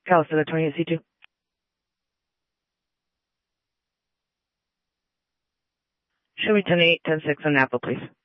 Calistoga 28C2. Show me 10-8, 10-6 on Napa, please.